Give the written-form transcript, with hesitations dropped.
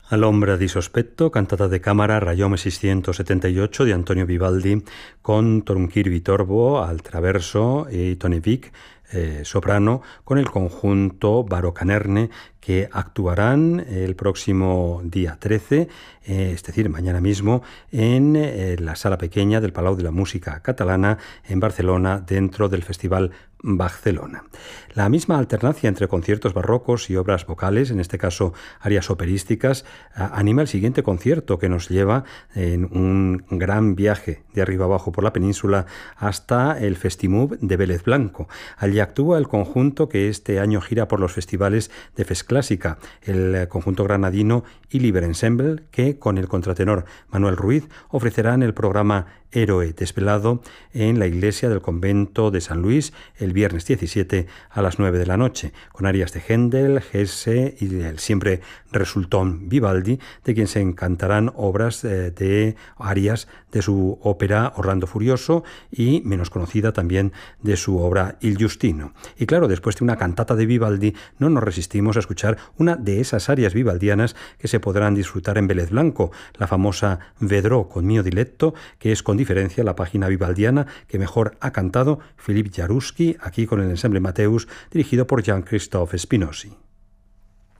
All'ombra di sospetto, cantata de cámara Rayome 678 de Antonio Vivaldi, con Torunquir Vitorbo al traverso y Tony Vic, soprano, con el conjunto Barocanerne, que actuarán el próximo día 13, es decir, mañana mismo, en la sala pequeña del Palau de la Música Catalana en Barcelona, dentro del Festival Barcelona. La misma alternancia entre conciertos barrocos y obras vocales, en este caso arias operísticas, anima el siguiente concierto, que nos lleva en un gran viaje de arriba abajo por la península hasta el Festimub de Vélez Blanco. Allí actúa el conjunto que este año gira por los festivales de Fes Clásica, el conjunto granadino Iliber Ensemble, que con el contratenor Manuel Ruiz ofrecerán el programa Héroe Desvelado en la iglesia del convento de San Luis el viernes 17 a las 9 de la noche, con arias de Händel, Hesse y el siempre resultón Vivaldi, de quien se encantarán obras de arias de su ópera Orlando Furioso y, menos conocida también, de su obra Il Giustino. Y claro, después de una cantata de Vivaldi, no nos resistimos a escuchar una de esas arias vivaldianas que se podrán disfrutar en Vélez Blanco, la famosa Vedrò con mio diletto, que es con diferencia la página vivaldiana que mejor ha cantado Philippe Jaruski, aquí con el ensemble Mateus, dirigido por Jean-Christophe Spinozzi.